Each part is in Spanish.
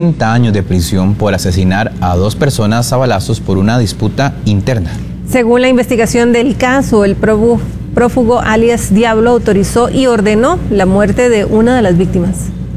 30 años de prisión por asesinar a 2 personas a balazos por una disputa interna. Según la investigación del caso, el prófugo alias Diablo autorizó y ordenó la muerte de una de las víctimas.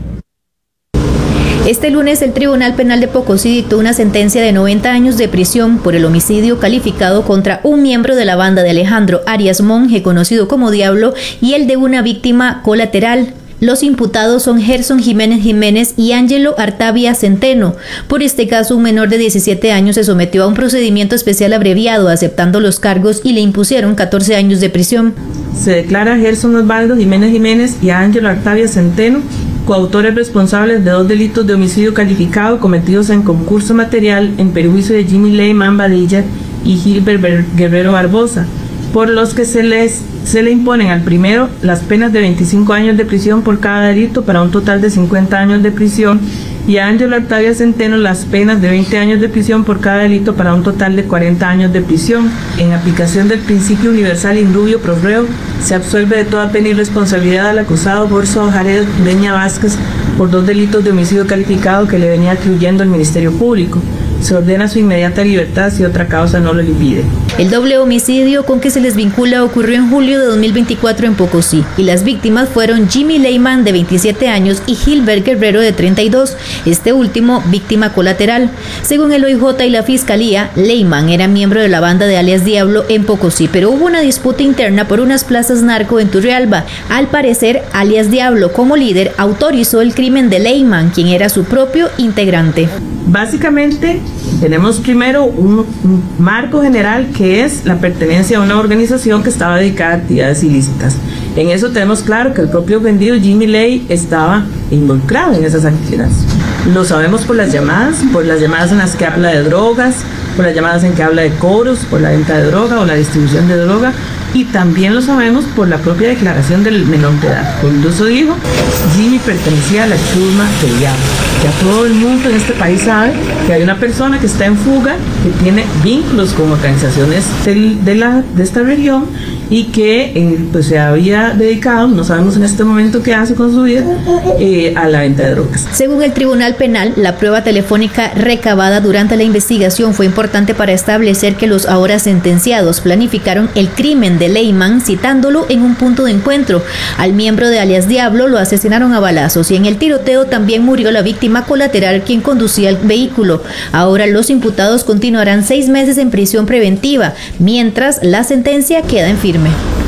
Este lunes el Tribunal Penal de Pocosí dictó una sentencia de 90 años de prisión por el homicidio calificado contra un miembro de la banda de Alejandro Arias Monge, conocido como Diablo, y el de una víctima colateral. Los imputados son Gerson Jiménez y Ángelo Artavia Centeno. Por este caso, un menor de 17 años se sometió a un procedimiento especial abreviado, aceptando los cargos, y le impusieron 14 años de prisión. Se declara a Gerson Osvaldo Jiménez y a Ángelo Artavia Centeno coautores responsables de 2 delitos de homicidio calificado cometidos en concurso material en perjuicio de Jimmy Leyman Badilla y Gilbert Guerrero Barbosa, por los que se le imponen al primero las penas de 25 años de prisión por cada delito para un total de 50 años de prisión, y a Ángelo Artavia Centeno las penas de 20 años de prisión por cada delito para un total de 40 años de prisión. En aplicación del principio universal in dubio pro reo, se absuelve de toda pena y responsabilidad al acusado Borso Jared Ureña Vázquez por 2 delitos de homicidio calificado que le venía atribuyendo el Ministerio Público. Se ordena su inmediata libertad si otra causa no lo impide. El doble homicidio con que se les vincula ocurrió en julio de 2024 en Pocosí, y las víctimas fueron Jimmy Leyman, de 27 años, y Gilbert Guerrero, de 32, este último víctima colateral. Según el OIJ y la Fiscalía, Leyman era miembro de la banda de alias Diablo en Pocosí, pero hubo una disputa interna por unas plazas narco en Turrialba. Al parecer, alias Diablo, como líder, autorizó el crimen de Leyman, quien era su propio integrante. Básicamente, tenemos primero un marco general que es la pertenencia a una organización que estaba dedicada a actividades ilícitas. En eso tenemos claro que el propio vendido Jimmy Ley estaba involucrado en esas actividades. Lo sabemos por las llamadas en las que habla de drogas, por las llamadas en que habla de cobros, por la venta de droga o la distribución de droga, y también lo sabemos por la propia declaración del menor de edad. Incluso dijo, Jimmy pertenecía a la chusma del diablo. Ya todo el mundo en este país sabe que hay una persona que está en fuga, que tiene vínculos con organizaciones de esta región y que pues se había dedicado, no sabemos en este momento qué hace con su vida, a la venta de drogas. Según el Tribunal Penal, la prueba telefónica recabada durante la investigación fue importante para establecer que los ahora sentenciados planificaron el crimen de Leyman, citándolo en un punto de encuentro. Al miembro de alias Diablo lo asesinaron a balazos, y en el tiroteo también murió la víctima colateral, quien conducía el vehículo. Ahora los imputados continuarán 6 meses en prisión preventiva, mientras la sentencia queda en firme.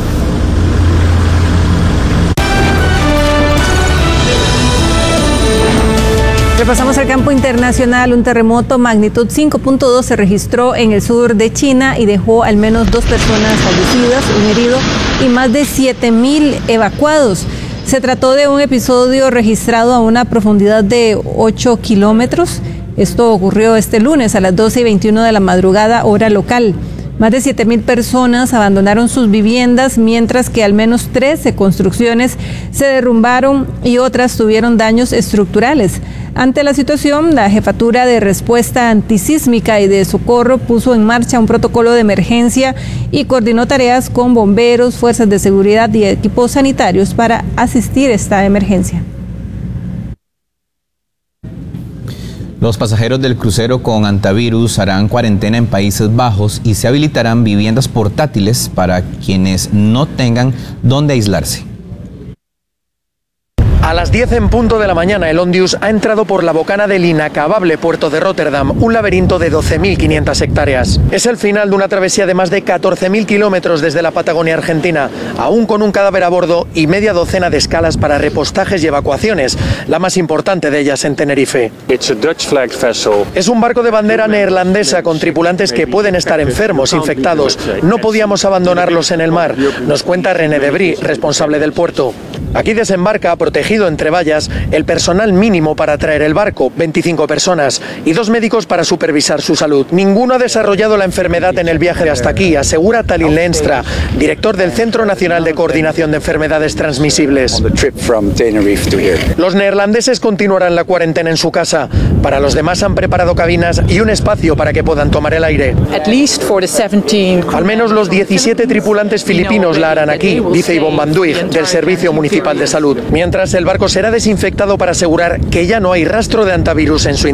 Repasamos al campo internacional. Un terremoto magnitud 5.2 se registró en el sur de China y dejó al menos 2 personas fallecidas, un herido y más de 7,000 evacuados. Se trató de un episodio registrado a una profundidad de 8 kilómetros. Esto ocurrió este lunes a las 12:21 de la madrugada, hora local. Más de 7,000 personas abandonaron sus viviendas, mientras que al menos 13 construcciones se derrumbaron y otras tuvieron daños estructurales. Ante la situación, la Jefatura de Respuesta Antisísmica y de Socorro puso en marcha un protocolo de emergencia y coordinó tareas con bomberos, fuerzas de seguridad y equipos sanitarios para asistir a esta emergencia. Los pasajeros del crucero con antivirus harán cuarentena en Países Bajos y se habilitarán viviendas portátiles para quienes no tengan dónde aislarse. A las 10 en punto de la mañana, el Ondius ha entrado por la bocana del inacabable puerto de Rotterdam, un laberinto de 12.500 hectáreas. Es el final de una travesía de más de 14.000 kilómetros desde la Patagonia Argentina, aún con un cadáver a bordo y media docena de escalas para repostajes y evacuaciones, la más importante de ellas en Tenerife. Es un barco de bandera neerlandesa con tripulantes que pueden estar enfermos, infectados. No podíamos abandonarlos en el mar, nos cuenta René Debris, responsable del puerto. Aquí desembarca, protegido entre vallas, el personal mínimo para traer el barco, 25 personas, y 2 médicos para supervisar su salud. Ninguno ha desarrollado la enfermedad en el viaje de hasta aquí, asegura Talin Lenstra, director del Centro Nacional de Coordinación de Enfermedades Transmisibles. Los neerlandeses continuarán la cuarentena en su casa. Para los demás han preparado cabinas y un espacio para que puedan tomar el aire. Al menos los 17 tripulantes filipinos la harán aquí, dice Ivonne Banduig, del Servicio Municipal de Salud. Mientras, el barco será desinfectado para asegurar que ya no hay rastro de antivirus en su interior.